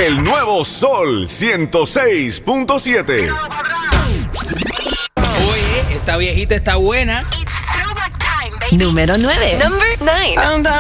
El nuevo Sol 106.7. Oye, esta viejita está buena. Número 9. Number 9.